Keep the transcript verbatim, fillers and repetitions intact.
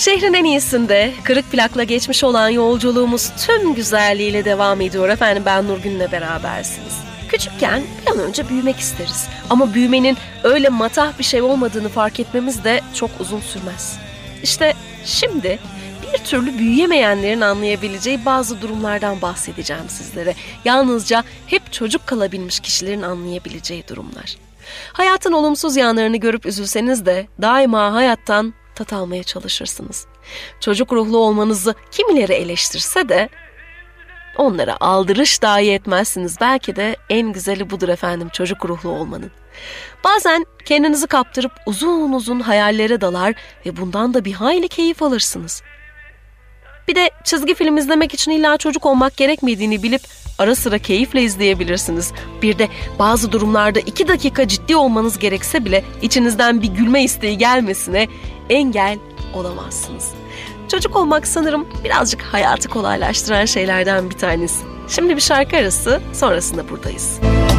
Şehrin en iyisinde kırık plakla geçmiş olan yolculuğumuz tüm güzelliğiyle devam ediyor. Efendim ben Nurgün'le berabersiniz. Küçükken bir an önce büyümek isteriz. Ama büyümenin öyle matah bir şey olmadığını fark etmemiz de çok uzun sürmez. İşte şimdi bir türlü büyüyemeyenlerin anlayabileceği bazı durumlardan bahsedeceğim sizlere. Yalnızca hep çocuk kalabilmiş kişilerin anlayabileceği durumlar. Hayatın olumsuz yanlarını görüp üzülseniz de daima hayattan tat almaya çalışırsınız. Çocuk ruhlu olmanızı kimileri eleştirse de onlara aldırış dahi etmezsiniz. Belki de en güzeli budur efendim, çocuk ruhlu olmanın. Bazen kendinizi kaptırıp uzun uzun hayallere dalar ve bundan da bir hayli keyif alırsınız. Bir de çizgi film izlemek için illa çocuk olmak gerekmediğini bilip ara sıra keyifle izleyebilirsiniz. Bir de bazı durumlarda iki dakika ciddi olmanız gerekse bile içinizden bir gülme isteği gelmesine engel olamazsınız. Çocuk olmak sanırım birazcık hayatı kolaylaştıran şeylerden bir tanesi. Şimdi bir şarkı arası, sonrasında buradayız.